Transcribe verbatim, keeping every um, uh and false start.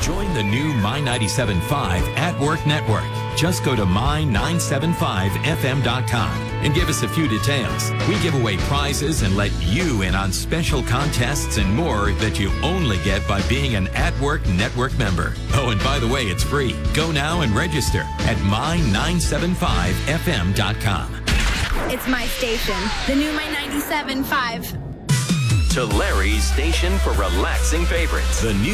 Join the new My ninety-seven point five At Work Network. Just go to my nine seven five f m dot com and give us a few details. We give away prizes and let you in on special contests and more that you only get by being an At Work Network member. Oh, and by the way, it's free. Go now and register at my nine seven five f m dot com. It's my station, the new My ninety-seven point five. To Larry's station for relaxing favorites. The new